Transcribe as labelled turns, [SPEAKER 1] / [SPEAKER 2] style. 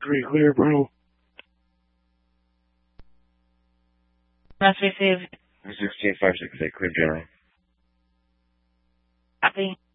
[SPEAKER 1] clear, bro.
[SPEAKER 2] Must received.
[SPEAKER 1] 16568, clear general.
[SPEAKER 2] Copy.